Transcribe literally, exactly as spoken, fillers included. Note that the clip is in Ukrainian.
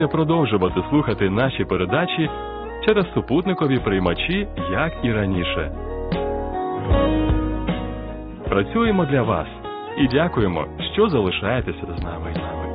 продовжувати слухати наші передачі через супутникові приймачі, як і раніше. Працюємо для вас і дякуємо, що залишаєтеся з нами.